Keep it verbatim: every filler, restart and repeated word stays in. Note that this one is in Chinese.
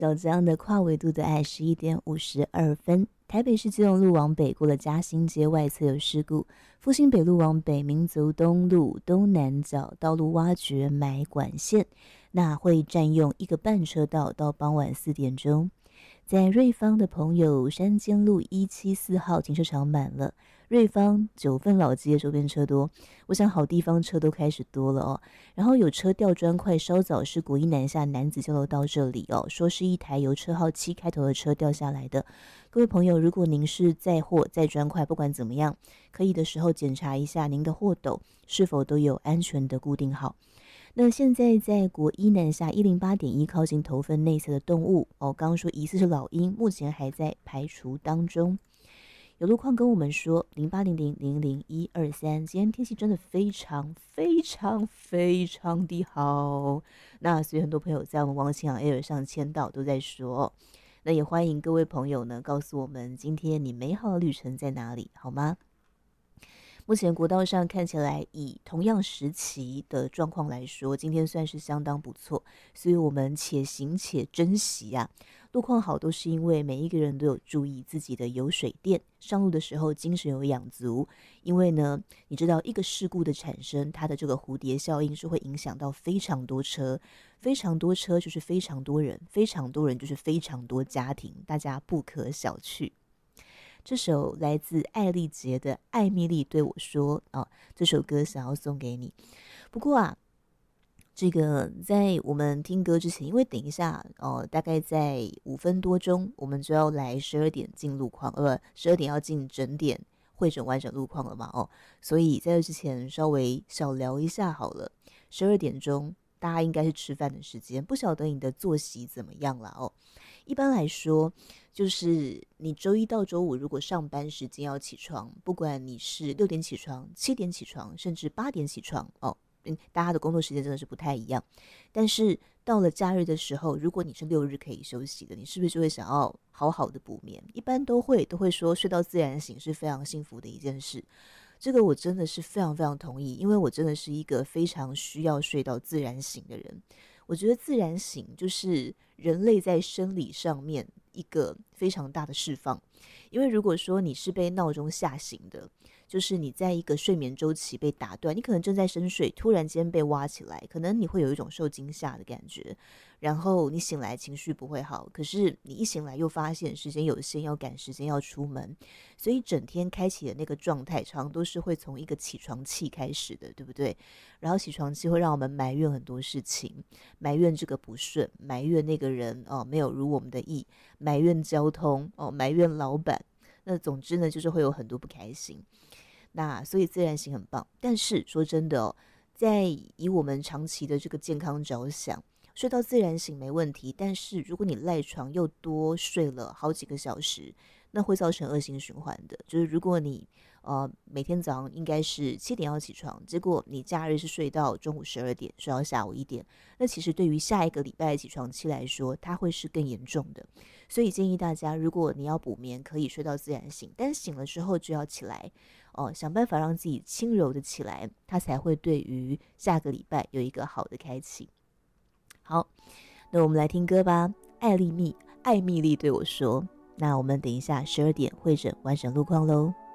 有这样的跨纬度的爱，十一点五十二分。台北市基隆路往北过了嘉兴街外侧有事故，复兴北路往北民族东路东南角道路挖掘埋管线，那会占用一个半车道到傍晚四点钟。在瑞芳的朋友，山间路一七四号停车场满了。瑞芳九份老街周边车多，我想好地方车都开始多了哦。然后有车掉砖块，稍早是国一南下男子交流道这里哦，说是一台由车号七开头的车掉下来的。各位朋友，如果您是载货载砖块，不管怎么样，可以的时候检查一下您的货斗是否都有安全的固定好。那现在在国一南下一零八点一靠近头份内侧的动物哦，刚刚说疑似是老鹰，目前还在排除当中。有路况跟我们说零八零零零零一二三，今天天气真的非常非常非常的好。那所以很多朋友在我们王晴朗 Air 上签到都在说，那也欢迎各位朋友呢告诉我们今天你美好的旅程在哪里，好吗？目前国道上看起来以同样时期的状况来说，今天算是相当不错，所以我们且行且珍惜啊。路况好都是因为每一个人都有注意自己的油水电，上路的时候精神有养足。因为呢，你知道一个事故的产生，它的这个蝴蝶效应是会影响到非常多车，非常多车就是非常多人，非常多人就是非常多家庭，大家不可小觑。这首来自艾丽杰的《艾蜜莉对我说》啊，这首歌想要送给你。不过啊，这个在我们听歌之前，因为等一下哦，大概在五分多钟，我们就要来十二点进路况，呃，不，十二点要进整点会诊完整路况了嘛，哦，所以在这之前稍微小聊一下好了。十二点钟大家应该是吃饭的时间，不晓得你的作息怎么样啦哦。一般来说，就是你周一到周五如果上班时间要起床，不管你是六点起床、七点起床，甚至八点起床哦，嗯，大家的工作时间真的是不太一样。但是到了假日的时候，如果你是六日可以休息的，你是不是就会想要好好的补眠？一般都会都会说睡到自然醒是非常幸福的一件事。这个我真的是非常非常同意，因为我真的是一个非常需要睡到自然醒的人。我觉得自然醒就是人类在生理上面一个非常大的释放，因为如果说你是被闹钟吓醒的，就是你在一个睡眠周期被打断，你可能正在深睡，突然间被挖起来，可能你会有一种受惊吓的感觉，然后你醒来情绪不会好，可是你一醒来又发现时间有限，要赶时间要出门，所以整天开启的那个状态常常都是会从一个起床气开始的，对不对？然后起床气会让我们埋怨很多事情，埋怨这个不顺，埋怨那个人哦没有如我们的意，埋怨交通哦，埋怨老板，那总之呢就是会有很多不开心。那所以自然醒很棒，但是说真的哦，在以我们长期的这个健康着想，睡到自然醒没问题，但是如果你赖床又多睡了好几个小时，那会造成恶性循环的。就是如果你呃每天早上应该是七点要起床，结果你假日是睡到中午十二点，睡到下午一点，那其实对于下一个礼拜的起床期来说，它会是更严重的。所以建议大家，如果你要补眠，可以睡到自然醒，但醒了之后就要起来哦，想办法让自己轻柔的起来，它才会对于下个礼拜有一个好的开启。好，那我们来听歌吧。艾丽蜜艾蜜莉对我说，那我们等一下十二点会诊完整路况喽。